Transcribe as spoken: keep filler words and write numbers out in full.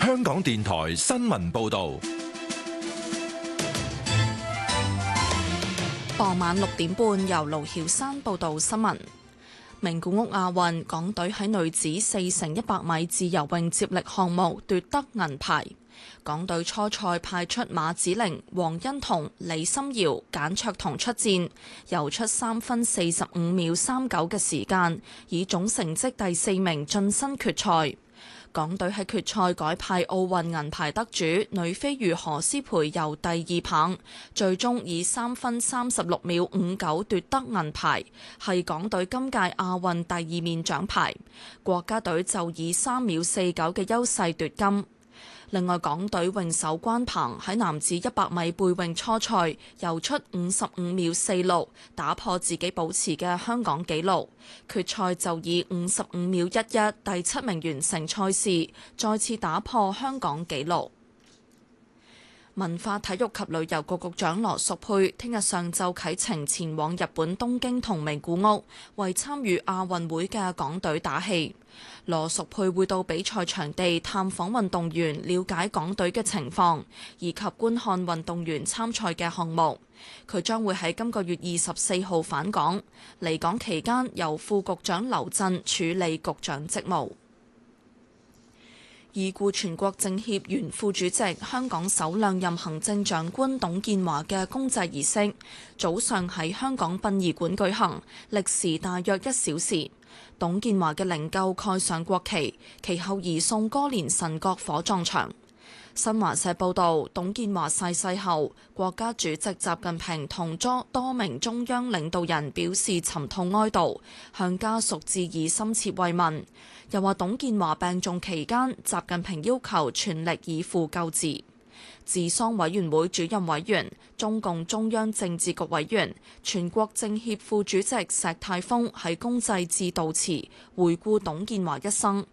香港電台新聞報道。 傍晚六點半，由盧曉山報道新聞。名古屋亞運，港隊喺女子四乘一百米自由泳接力項目奪得銀牌。港隊初賽派出馬子玲、黃欣彤、李心遙、簡卓彤出戰，游出三分四十五秒三九嘅時間，以總成績第四名晉身決賽。港隊喺決賽改派奧運銀牌得主女飛魚何詩蓓游第二棒，最終以三分三十六秒五九奪得銀牌，係港隊今屆亞運第二面獎牌。國家隊就以三秒四九嘅優勢奪金。另外，港隊泳手關鵬喺男子一百米背泳初賽游出五十五秒四六，打破自己保持嘅香港紀錄。決賽就以五十五秒一一第七名完成賽事，再次打破香港紀錄。文化體育及旅遊局局長羅淑佩聽日上晝啟程前往日本東京同名古屋，為參與亞運會嘅港隊打氣。羅淑佩會到比賽場地探訪運動員，了解港隊嘅情況，以及觀看運動員參賽嘅項目。佢將會喺今個月二十四號返港，離港期間由副局長劉震處理局長職務。已故全國政協原副主席、香港首兩任行政長官董建華嘅公祭儀式，早上喺香港殯儀館舉行，歷時大約一小時。董建華嘅靈柩蓋上國旗，其後移送歌連臣角火葬場。新華社報道，董建華逝世後，國家主席習近平同多多名中央領導人表示沉痛哀悼，向家屬致以深切慰問。又話董建華病重期間，習近平要求全力以赴救治。治喪委員會主任委員、中共中央政治局委員、全國政協副主席石泰峰喺公祭致悼詞回顧董建華一生。